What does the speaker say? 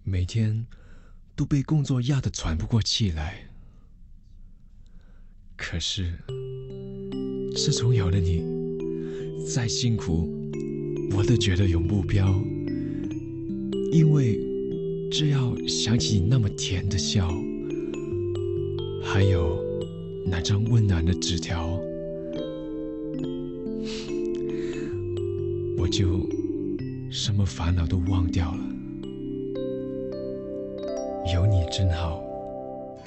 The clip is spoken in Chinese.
每天都被工作压得喘不过气来。可是，自从有了你，再辛苦我都觉得有目标，因为只要想起你那么甜的笑，还有那张温暖的纸条，我就什么烦恼都忘掉了。有你真好。